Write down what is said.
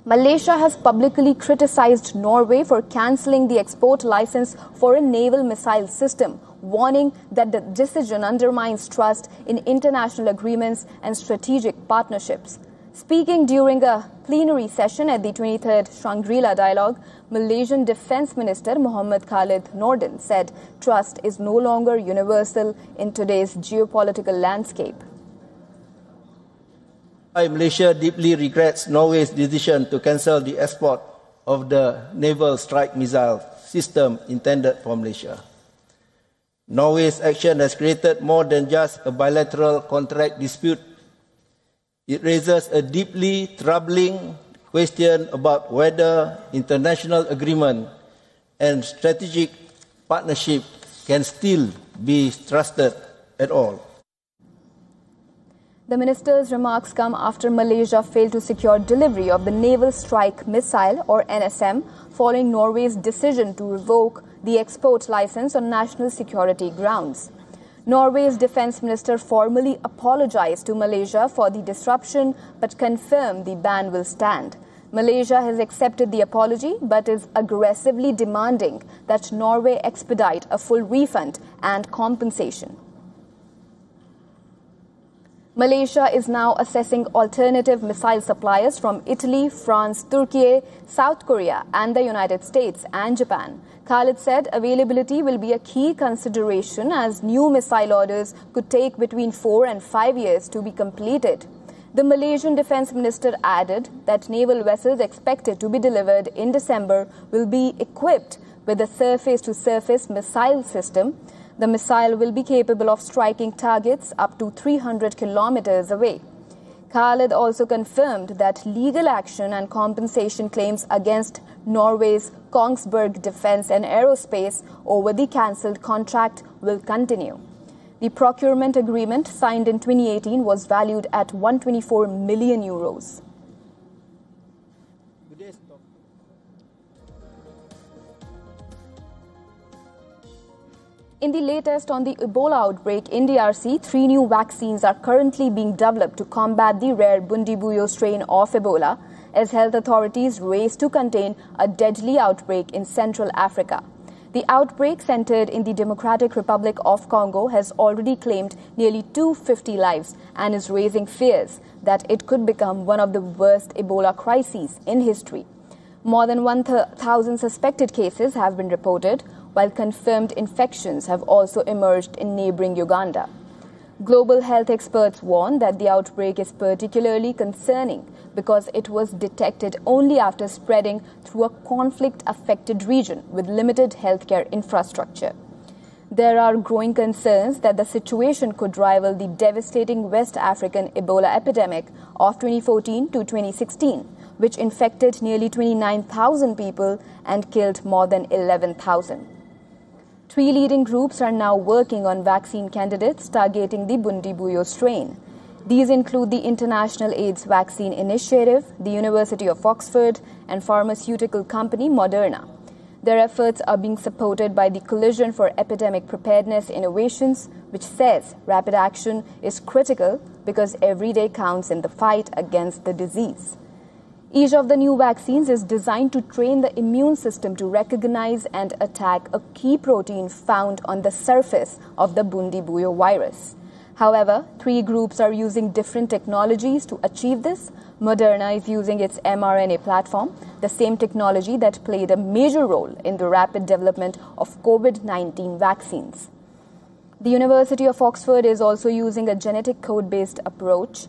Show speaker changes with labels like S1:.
S1: Malaysia has publicly criticized Norway for cancelling the export license for a naval missile system, warning that the decision undermines trust in international agreements and strategic partnerships. Speaking during a plenary session at the 23rd Shangri-La Dialogue, Malaysian Defence Minister Muhammad Khalid Nordin said trust is no longer universal in today's geopolitical landscape.
S2: Malaysia deeply regrets Norway's decision to cancel the export of the naval strike missile system intended for Malaysia. Norway's action has created more than just a bilateral contract dispute. It raises a deeply troubling question about whether international agreement and strategic partnership can still be trusted at all.
S1: The minister's remarks come after Malaysia failed to secure delivery of the Naval Strike Missile or NSM following Norway's decision to revoke the export license on national security grounds. Norway's defense minister formally apologized to Malaysia for the disruption but confirmed the ban will stand. Malaysia has accepted the apology but is aggressively demanding that Norway expedite a full refund and compensation. Malaysia is now assessing alternative missile suppliers from Italy, France, Turkey, South Korea and the United States and Japan. Khalid said availability will be a key consideration as new missile orders could take between 4 and 5 years to be completed. The Malaysian Defence Minister added that naval vessels expected to be delivered in December will be equipped with a surface-to-surface missile system. The missile will be capable of striking targets up to 300 kilometers away. Khalid also confirmed that legal action and compensation claims against Norway's Kongsberg Defence and Aerospace over the cancelled contract will continue. The procurement agreement signed in 2018 was valued at 124 million euros. In the latest on the Ebola outbreak in DRC, 3 new vaccines are currently being developed to combat the rare Bundibugyo strain of Ebola, as health authorities race to contain a deadly outbreak in Central Africa. The outbreak, centered in the Democratic Republic of Congo, has already claimed nearly 250 lives and is raising fears that it could become one of the worst Ebola crises in history. More than 1,000 suspected cases have been reported, while confirmed infections have also emerged in neighboring Uganda. Global health experts warn that the outbreak is particularly concerning because it was detected only after spreading through a conflict-affected region with limited healthcare infrastructure. There are growing concerns that the situation could rival the devastating West African Ebola epidemic of 2014 to 2016, which infected nearly 29,000 people and killed more than 11,000. 3 leading groups are now working on vaccine candidates targeting the Bundibugyo strain. These include the International AIDS Vaccine Initiative, the University of Oxford, and pharmaceutical company Moderna. Their efforts are being supported by the Coalition for Epidemic Preparedness Innovations, which says rapid action is critical because every day counts in the fight against the disease. Each of the new vaccines is designed to train the immune system to recognize and attack a key protein found on the surface of the Bundibugyo virus. However, 3 groups are using different technologies to achieve this. Moderna is using its mRNA platform, the same technology that played a major role in the rapid development of COVID-19 vaccines. The University of Oxford is also using a genetic code-based approach